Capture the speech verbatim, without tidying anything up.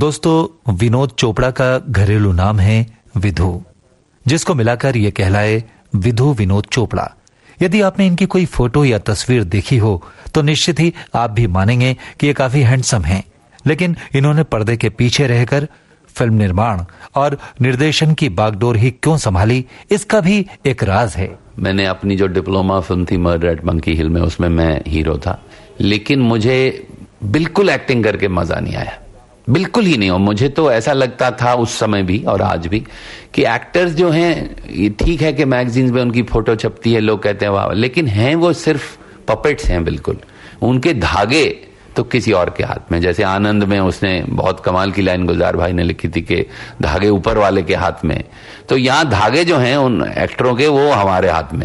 दोस्तों, विनोद चोपड़ा का घरेलू नाम है विधु, जिसको मिलाकर यह कहलाए विधु विनोद चोपड़ा। यदि आपने इनकी कोई फोटो या तस्वीर देखी हो तो निश्चित ही आप भी मानेंगे कि ये काफी हैंडसम हैं। लेकिन इन्होंने पर्दे के पीछे रहकर फिल्म निर्माण और निर्देशन की बागडोर ही क्यों संभाली, इसका भी एक राज है। मैंने अपनी जो डिप्लोमा फिल्म थी मर्डर एट मंकी हिल में, उसमें मैं हीरो था, लेकिन मुझे बिल्कुल एक्टिंग करके मजा नहीं आया, बिल्कुल ही नहीं। और मुझे तो ऐसा लगता था उस समय भी और आज भी कि एक्टर्स जो हैं, ठीक है कि मैगजीन्स में उनकी फोटो छपती है, लोग कहते हैं वाह, लेकिन हैं वो सिर्फ पपेट्स हैं बिल्कुल। उनके धागे तो किसी और के हाथ में। जैसे आनंद में उसने बहुत कमाल की लाइन गुलजार भाई ने लिखी थी कि धागे ऊपर वाले के हाथ में, तो यहां धागे जो हैं उन एक्टरों के वो हमारे हाथ में।